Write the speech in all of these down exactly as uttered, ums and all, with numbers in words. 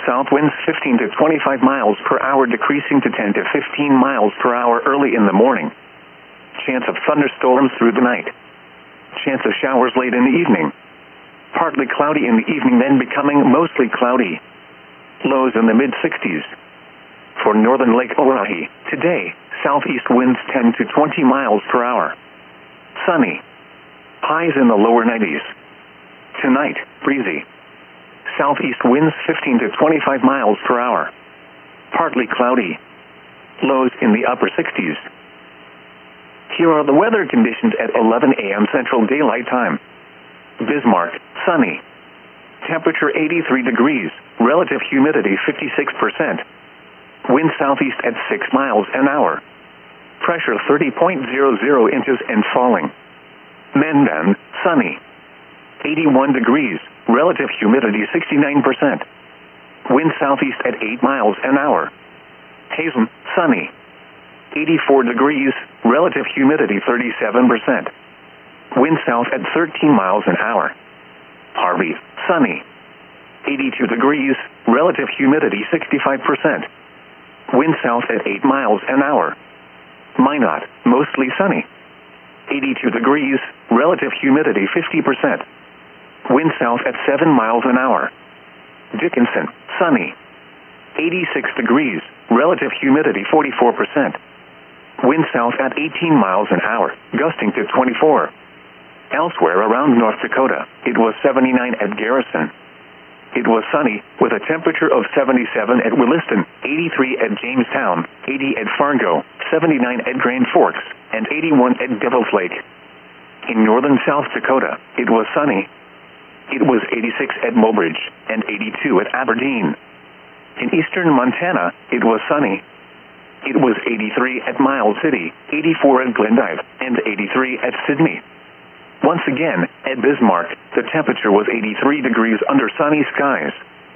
south winds fifteen to twenty-five miles per hour, decreasing to ten to fifteen miles per hour early in the morning. Chance of thunderstorms through the night. Chance of showers late in the evening. Partly cloudy in the evening, then becoming mostly cloudy. Lows in the mid sixties. For northern Lake Oahe, today, southeast winds ten to twenty miles per hour. Sunny. Highs in the lower nineties. Tonight, breezy. Southeast winds fifteen to twenty-five miles per hour. Partly cloudy. Lows in the upper sixties. Here are the weather conditions at eleven a m Central Daylight Time. Bismarck, sunny. Temperature eighty-three degrees, relative humidity fifty-six percent. Wind southeast at six miles an hour. Pressure thirty point zero zero inches and falling. Mendon, sunny. eighty-one degrees, relative humidity sixty-nine percent. Wind southeast at eight miles an hour. Hazen, sunny. eighty-four degrees, relative humidity thirty-seven percent. Wind south at thirteen miles an hour. Harvey, sunny. eighty-two degrees, relative humidity sixty-five percent. Wind south at eight miles an hour. Minot, mostly sunny. eighty-two degrees, relative humidity fifty percent. Wind south at seven miles an hour. Dickinson, sunny. eighty-six degrees, relative humidity forty-four percent. Wind south at eighteen miles an hour, gusting to twenty-four. Elsewhere around North Dakota, it was seventy-nine at Garrison. It was sunny, with a temperature of seventy-seven at Williston, eighty-three at Jamestown, eighty at Fargo, seventy-nine at Grand Forks, and eighty-one at Devil's Lake. In northern South Dakota, it was sunny. It was eighty-six at Mobridge, and eighty-two at Aberdeen. In eastern Montana, it was sunny. It was eighty-three at Miles City, eighty-four at Glendive, and eighty-three at Sidney. Once again, at Bismarck, the temperature was eighty-three degrees under sunny skies.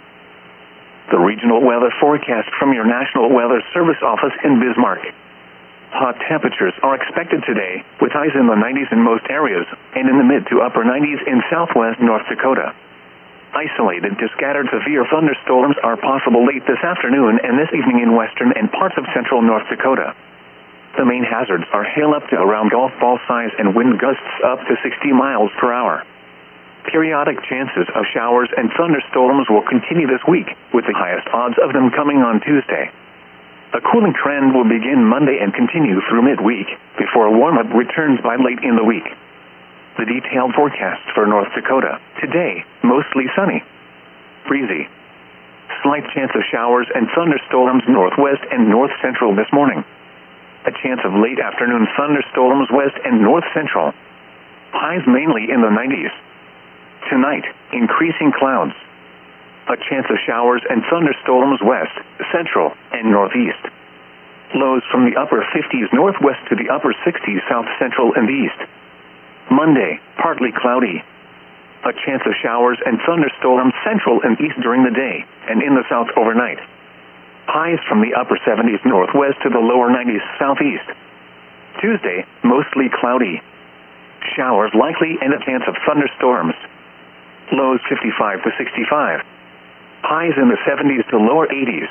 The regional weather forecast from your National Weather Service office in Bismarck. Hot temperatures are expected today, with highs in the nineties in most areas, and in the mid to upper nineties in southwest North Dakota. Isolated to scattered severe thunderstorms are possible late this afternoon and this evening in western and parts of central North Dakota. The main hazards are hail up to around golf ball size and wind gusts up to sixty miles per hour. Periodic chances of showers and thunderstorms will continue this week, with the highest odds of them coming on Tuesday. A cooling trend will begin Monday and continue through midweek, before a warm-up returns by late in the week. The detailed forecast for North Dakota. Today, mostly sunny. Breezy. Slight chance of showers and thunderstorms northwest and north-central this morning. A chance of late afternoon thunderstorms west and north-central. Highs mainly in the nineties. Tonight, increasing clouds. A chance of showers and thunderstorms west, central, and northeast. Lows from the upper fifties northwest to the upper sixties south central and east. Monday, partly cloudy. A chance of showers and thunderstorms central and east during the day, and in the south overnight. Highs from the upper seventies northwest to the lower nineties southeast. Tuesday, mostly cloudy. Showers likely and a chance of thunderstorms. Lows fifty-five to sixty-five. Highs in the seventies to lower eighties.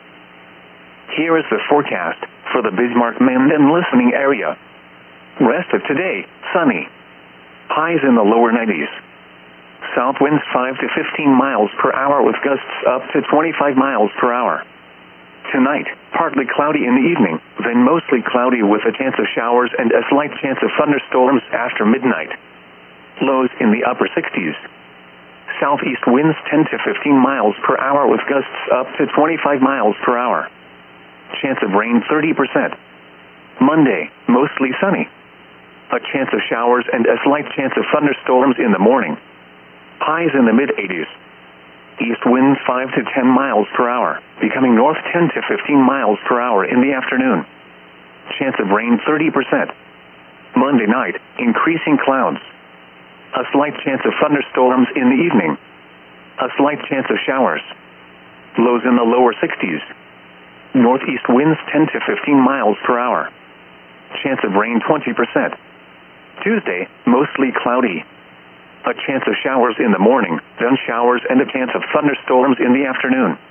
Here is the forecast for the Bismarck-Mendon listening area. Rest of today, sunny. Highs in the lower nineties. South winds five to fifteen miles per hour with gusts up to twenty-five miles per hour. Tonight, partly cloudy in the evening, then mostly cloudy with a chance of showers and a slight chance of thunderstorms after midnight. Lows in the upper sixties. Southeast winds ten to fifteen miles per hour with gusts up to twenty-five miles per hour. Chance of rain thirty percent. Monday, mostly sunny. A chance of showers and a slight chance of thunderstorms in the morning. Highs in the mid eighties. East winds five to ten miles per hour, becoming north ten to fifteen miles per hour in the afternoon. Chance of rain thirty percent. Monday night, increasing clouds. A slight chance of thunderstorms in the evening. A slight chance of showers. Lows in the lower sixties. Northeast winds ten to fifteen miles per hour. Chance of rain twenty percent. Tuesday, mostly cloudy. A chance of showers in the morning, then showers and a chance of thunderstorms in the afternoon.